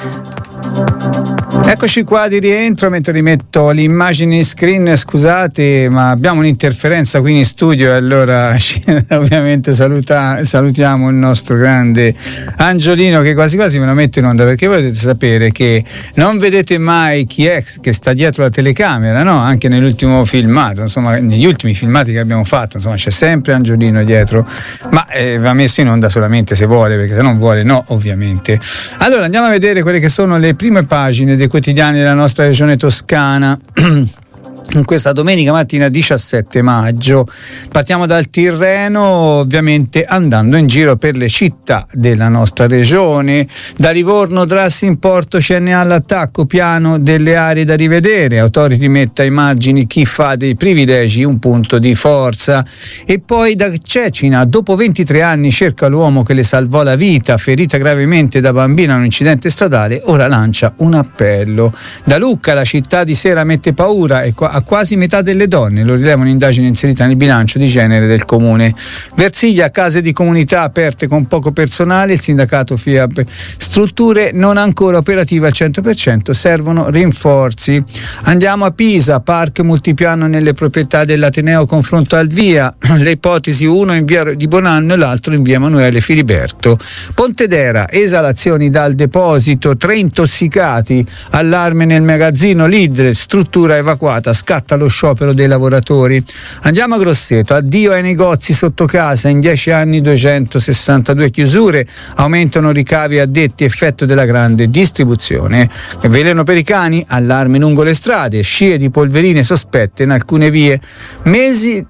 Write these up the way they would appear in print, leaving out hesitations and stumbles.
Eccoci qua di rientro, mentre rimetto l'immagine in screen. Scusate, ma abbiamo un'interferenza qui in studio e allora ovviamente salutiamo il nostro grande Angiolino, che quasi quasi me lo metto in onda, perché voi dovete sapere che non vedete mai chi è che sta dietro la telecamera, no? Anche nell'ultimo filmato, insomma, negli ultimi filmati che abbiamo fatto, insomma, c'è sempre Angiolino dietro, ma va messo in onda solamente se vuole, perché se non vuole no, ovviamente. Allora andiamo a vedere quelle che sono le prime pagine dei quotidiani della nostra regione toscana in questa domenica mattina 17 maggio. Partiamo dal Tirreno, ovviamente andando in giro per le città della nostra regione. Da Livorno, Drassi in porto, CNA all'attacco, piano delle aree da rivedere, Authority mette ai margini chi fa dei privilegi un punto di forza. E poi da Cecina, dopo 23 anni cerca l'uomo che le salvò la vita, ferita gravemente da bambina in un incidente stradale, ora lancia un appello. Da Lucca, la città di sera mette paura e a quasi metà delle donne, lo rileva un'indagine inserita nel bilancio di genere del comune. Versiglia, case di comunità aperte con poco personale, il sindacato FIAB, strutture non ancora operative al 100%, servono rinforzi. Andiamo a Pisa, park multipiano nelle proprietà dell'Ateneo, confronto al via, le ipotesi, uno in via di Bonanno e l'altro in via Emanuele Filiberto. Pontedera, esalazioni dal deposito, 3 intossicati, allarme nel magazzino Lidl, struttura evacuata, scatta lo sciopero dei lavoratori. Andiamo a Grosseto, addio ai negozi sotto casa, in 10 anni 262 chiusure, aumentano ricavi addetti, effetto della grande distribuzione. Veleno per i cani, allarme lungo le strade, scie di polverine sospette in alcune vie, mesi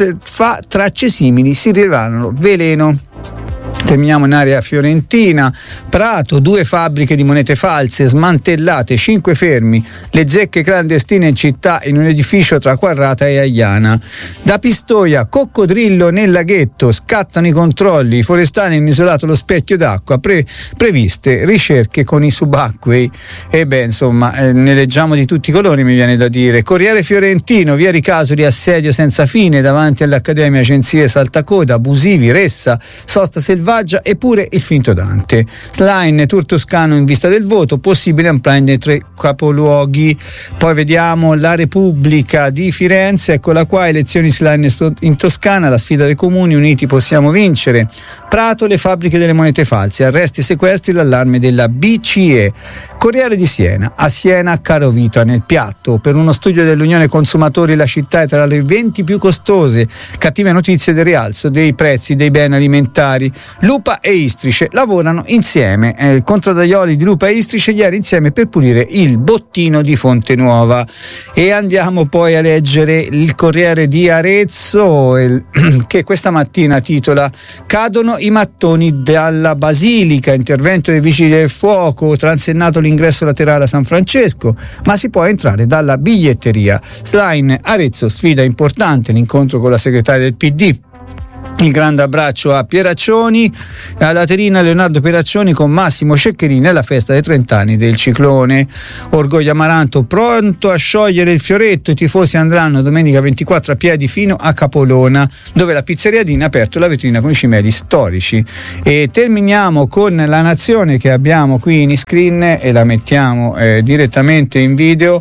fa tracce simili si rivelano veleno. Terminiamo in area fiorentina, Prato, 2 fabbriche di monete false smantellate, 5 fermi, le zecche clandestine in città in un edificio tra Quarrata e Aiana. Da Pistoia, coccodrillo nel laghetto, scattano i controlli, i forestali hanno isolato lo specchio d'acqua, previste ricerche con i subacquei. E insomma, ne leggiamo di tutti i colori, mi viene da dire. Corriere fiorentino, via Ricasoli, assedio senza fine davanti all'Accademia, agenzie saltacoda, abusivi, ressa, sosta selvaggia e pure il finto Dante. Slime, tour toscano in vista del voto, possibile unplane nei 3 capoluoghi. Poi vediamo la Repubblica di Firenze, eccola qua, elezioni slime in Toscana, la sfida dei comuni, uniti possiamo vincere. Prato, le fabbriche delle monete false, arresti e sequestri, l'allarme della BCE. Corriere di Siena, a Siena carovita nel piatto, per uno studio dell'Unione Consumatori la città è tra le 20 più costose, cattive notizie del rialzo dei prezzi dei beni alimentari. Lupa e Istrice lavorano insieme, contraddaioli di Lupa e Istrice ieri insieme per pulire il bottino di Fonte Nuova. E andiamo poi a leggere il Corriere di Arezzo, che questa mattina titola: cadono i mattoni dalla Basilica, intervento dei vigili del fuoco, transennato l'ingresso laterale a San Francesco, ma si può entrare dalla biglietteria. Slime Arezzo, sfida importante, l'incontro con la segretaria del PD. Il grande abbraccio a Pieraccioni, a Laterina Leonardo Pieraccioni con Massimo Ceccherini alla festa dei 30 anni del ciclone. Orgoglio Amaranto pronto a sciogliere il fioretto, i tifosi andranno domenica 24 a piedi fino a Capolona, dove la pizzeria Dina ha aperto la vetrina con i cimeli storici. E terminiamo con La Nazione, che abbiamo qui in screen e la mettiamo direttamente in video.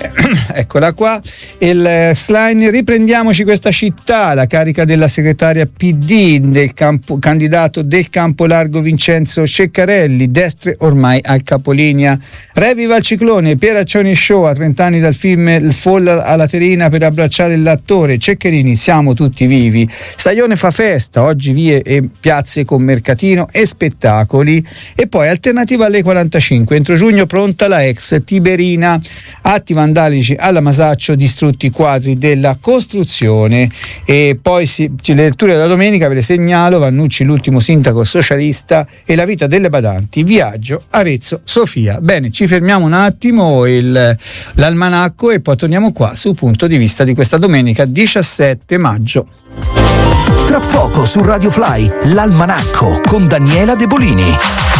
Eccola qua, il slide: riprendiamoci questa città, la carica della segretaria PD del candidato del Campolargo Vincenzo Ceccarelli, destre ormai al capolinea. Reviva il ciclone, Pieraccioni show a 30 anni dal film Il Fall a Laterina per abbracciare l'attore Ceccherini, siamo tutti vivi. Saione fa festa, oggi vie e piazze con mercatino e spettacoli. E poi alternativa alle 45, entro giugno pronta la ex Tiberina, atti vandalici alla Masaccio, distrutti quadri della costruzione. E poi le letture della domenica ve le segnalo: Vannucci, l'ultimo sindaco socialista, e la vita delle badanti, viaggio Arezzo Sofia. Bene, ci fermiamo un attimo, l'almanacco, e poi torniamo qua sul punto di vista di questa domenica 17 maggio. Tra poco su Radio Fly, l'almanacco con Daniela De Bolini.